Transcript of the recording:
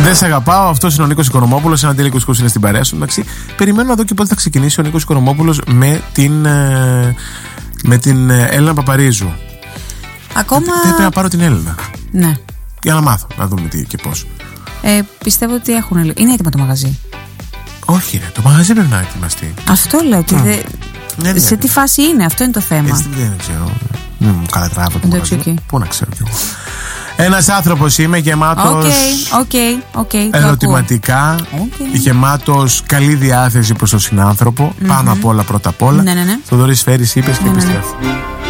Δεν σε αγαπάω, αυτός είναι ο Νίκος Οικονομόπουλος. Ένα τέλειο είναι στην παρέα σου. Εντάξει, περιμένω να δω και πότε θα ξεκινήσει ο Νίκος Οικονομόπουλος με την Έλληνα Παπαρίζου. Ακόμα. Πρέπει να πάρω την Έλληνα. Ναι. Για να μάθω, να δούμε τι και πώς. Πιστεύω ότι έχουν. Είναι έτοιμο το μαγαζί. Όχι, ρε, το μαγαζί πρέπει να ετοιμαστεί. Αυτό λέω ότι. Ναι. Σε τι φάση είναι, αυτό είναι το θέμα. Δεν ξέρω. Δεν μου καλατράβω το μαγαζί. Okay. Πού να ξέρω κι εγώ. Ένας άνθρωπος είμαι γεμάτος ερωτηματικά, γεμάτος καλή διάθεση προς τον συνάνθρωπο, πάνω απ' όλα, πρώτα απ' όλα. Ναι. Θοδωρής Φέρης είπες και επιστρέφω.